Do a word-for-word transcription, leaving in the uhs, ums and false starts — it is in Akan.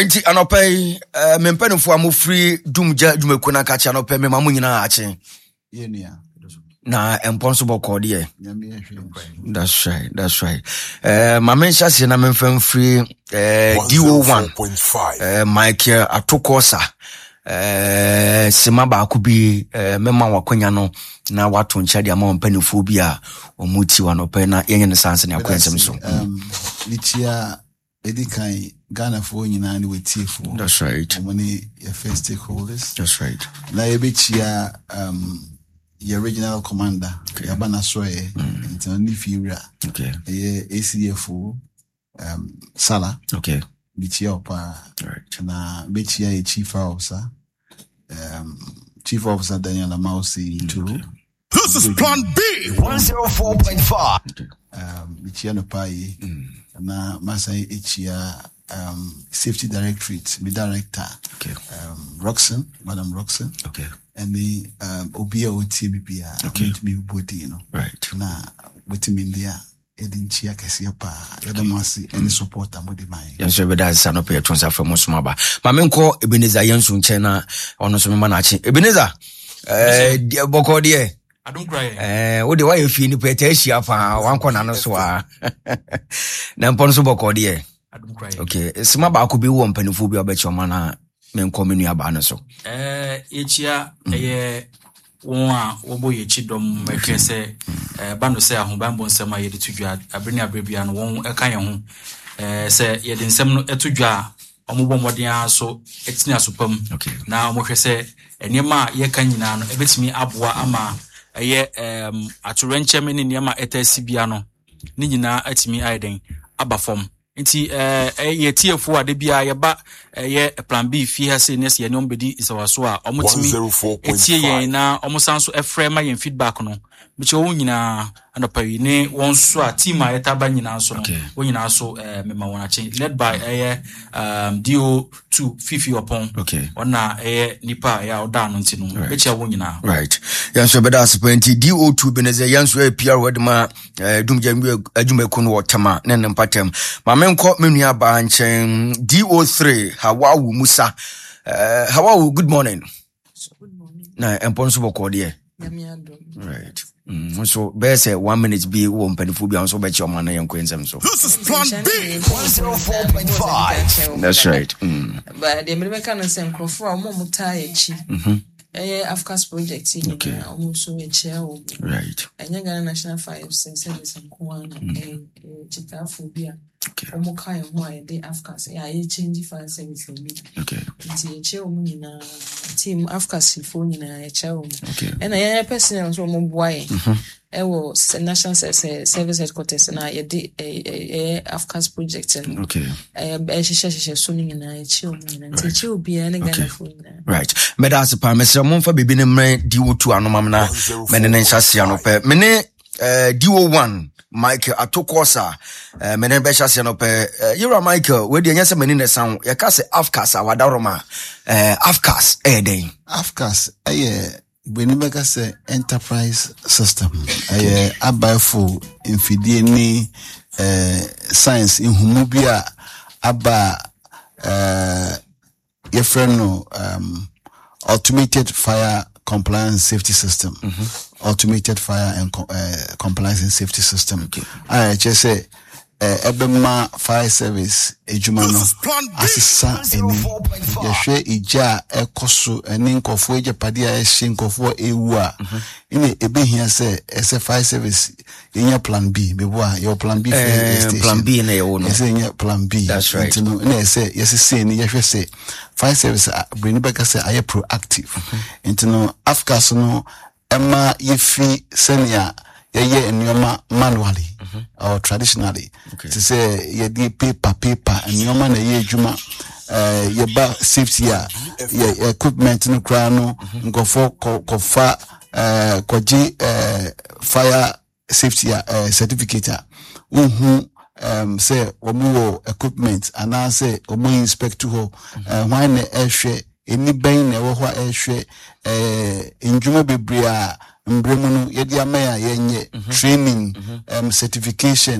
Inti anope mempeni fwa mu free dumja dumekuna kachi anope me mamu nyina ache. Yenia. Na impossible code ye. That's right, that's right. Uh my shasi na memfen free uh D O one uh Mike atokosa uh simaba akubi uh mema wakonya no na watu nchadi ama mpenifu bia omuti wanope na yenye ne sanse ne akwensem so. Um litia edikai Ghana for nyina ni wetifo. That's right. Many your first stakeholders. That's right. Na yebechia um your regional commander, okay. Yabana Soye, mm. Internal Fira, okay. A C F O, um, Sala, okay. Bichia Opa, right. Na Bichia a chief officer, um, chief officer Daniel Amausi too. Okay. This is Plan B one oh four point five. Um, Bichia no Pai, na Masai Echia, um, safety directorate, me director, okay. Um, Roxanne, Madam Roxanne, okay. And the um Obia O T B P R, okay. Me body, you know. Right. Na with him in there, Edin Chia Cassia Pa, Yadamasi, any support and with the mind. Yes, sir, but that's an opera transfer from Mosmaba. Mamenko, Ebenezer Yansun Chena, on Manachi. Ebenezer, eh, dear Boko, dear. I don't cry. Eh, what do I feel? Petesia for one corner, no swa. Namponso Boko, dear. I don't cry. Okay, Smaba could be one penifubia, bet your mana. Men komini abana so eh echia eh won a wobo ye chidom mehwe se eh bando se ahobambo nsema ye de tudwa abreni abrebia no won eka ye ho eh se ye de nsem no etudwa omobɔ modern aso etina asopam na omohwe se enema ye ka nyina no ebetimi aboa ama eye em atorencheme ne niema etasibia no ni nyina atimi aiden abafom nti eh ye tiefo ade bia ye ba ye plan B fi ha se nes ye nyom bedi isawaso a omotimi etie yen na omosanso efrema yen feedback no biche wo nyina anopawi ne won so a team a yeta ba nyina so no wo nyina so eh mema won ache led by eh um D O two Fifi Opon okay ona eh nipa ya oda no nti no biche wo nyina right yanso beda aspointi D O two beneze yanso e P R wedma dumja adwumaku no wotama ne nempatem ma menko menua ba nchen D O three Hawawu Musa uh Hawawu good morning. So good morning na emponso boko de right mm so best one minute be one penifubia so be choma na yenkwensem so this is Plan B one oh four point five. That's right. mm But the American and some crofo mo mutai echi mhm eh Afcas project in almost a chair right and Ghana National Fire Service and Kwan eh chitaphobia omo kai ho a de Afcas eh aye change fire service okay nti eche omo nyina team Afcas phone nyina eche omo okay and I person so omo boy ewo National Service Headquarters na ye de eh Afcas project okay eh eh shisha shisha so nyina eche omo nyina nti eche obi a ne Ghana phone right medas pa mesra momfa bibi ne mre D O two anomam na mene ne nhyase anope mene eh D O one Michael Atokosa eh mene be hyase anope Yura Michael we de nyase mene ne san ye ka se Afcas awadaroma eh Afcas eh den Afcas eh when you say enterprise system eh abafo infidie ni eh science in humubia aba eh your friend no um automated fire compliance safety system mm-hmm. automated fire and uh, compliance and safety system okay I just say uh, ebema fire service ejuma no asisa eni yehwe ija ekoso eni nkofo eje pade a ehye nkofo ewu a ine ebehia se ese fire service enya plan B bebo a your plan B uh, plan B na yewo no ese enya plan B that's right no na ese yesi se ni yehwe se fire service bring back say aye proactive into no Afcas no ema yefi senior ye enyoma manually mm-hmm. or traditionally okay. To say ye di paper paper enyoma na ye adwuma eh ye ba safety ya ye equipment no kra no ngofo kofa eh koji eh fire safety uh, certificate uhu um say omo equipment and say omo inspect ho why na ehwe eni ben na wo ho ehwe eh ndwuma bebre a mbremu no yedi amaya yenye training um certification